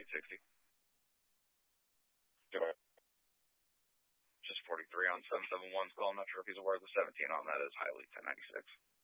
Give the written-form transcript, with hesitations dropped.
860. Just 43 on 771's call. I'm not sure if he's aware of the 17 on that is highly 1096.